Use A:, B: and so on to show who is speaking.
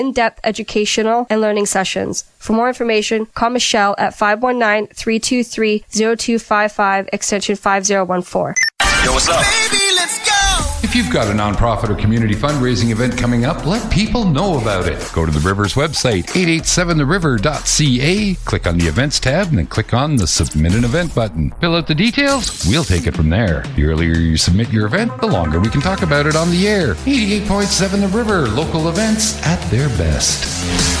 A: in-depth educational and learning sessions. For more information, call Michelle at 519-323-0255, extension 5014.
B: Yo, what's up?
C: Baby, let's go!
D: If you've got a nonprofit or community fundraising event coming up, let people know about it. Go to the Rivers website, 887theriver.ca, click on the Events tab, and then click on the Submit an Event button. Fill out the details, we'll take it from there. The earlier you submit your event, the longer we can talk about it on the air. 88.7 The River, local events at their best.